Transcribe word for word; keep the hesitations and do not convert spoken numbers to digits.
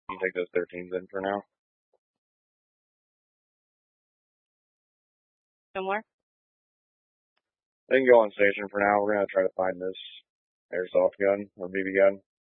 You take those thirteens in for now. No more? They can go on station for now. We're gonna try to find this airsoft gun or B B gun.